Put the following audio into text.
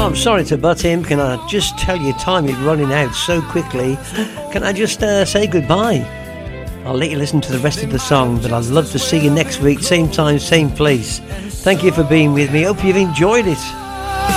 Oh, I'm sorry to butt in. Can I just tell you time is running out so quickly? Can I just say goodbye? I'll let you listen to the rest of the song, but I'd love to see you next week, same time, same place. Thank you for being with me. Hope you've enjoyed it.